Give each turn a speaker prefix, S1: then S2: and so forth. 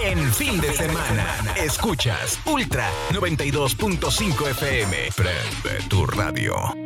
S1: en fin de semana. Escuchas Ultra 92.5 FM. Prende tu radio.